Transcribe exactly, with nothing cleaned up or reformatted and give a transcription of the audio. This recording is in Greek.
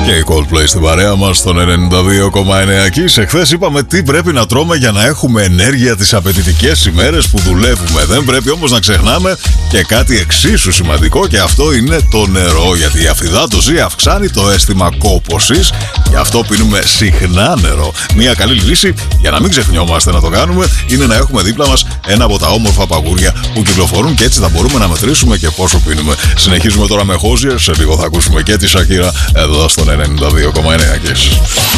Και η Coldplay στην παρέα μας στον ενενήντα δύο κόμμα εννέα. Εχθές είπαμε τι πρέπει να τρώμε για να έχουμε ενέργεια τις απαιτητικές ημέρες που δουλεύουμε. Δεν πρέπει όμως να ξεχνάμε και κάτι εξίσου σημαντικό, και αυτό είναι το νερό. Γιατί η αφυδάτωση αυξάνει το αίσθημα κόπωσης, γι' αυτό πίνουμε συχνά νερό. Μια καλή λύση για να μην ξεχνιόμαστε να το κάνουμε είναι να έχουμε δίπλα μας ένα από τα όμορφα παγούρια που κυκλοφορούν, και έτσι θα μπορούμε να μετρήσουμε και πόσο πίνουμε. Συνεχίζουμε τώρα με Hozier. Σε λίγο θα ακούσουμε και τη Shakira εδώ στον ενενήντα δύο κόμμα εννέα.